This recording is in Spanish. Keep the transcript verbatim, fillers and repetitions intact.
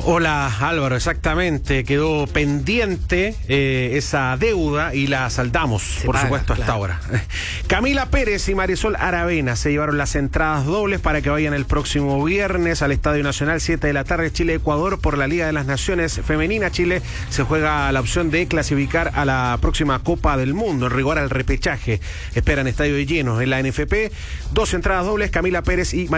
Hola Álvaro, exactamente, quedó pendiente eh, esa deuda y la saldamos, se por paga, supuesto, hasta claro. ahora. Camila Pérez y Marisol Aravena se llevaron las entradas dobles para que vayan el próximo viernes al Estadio Nacional, siete de la tarde, Chile-Ecuador por la Liga de las Naciones Femenina. Chile se juega la opción de clasificar a la próxima Copa del Mundo, en rigor al repechaje. Esperan estadio lleno en la N F P. Dos entradas dobles, Camila Pérez y Marisol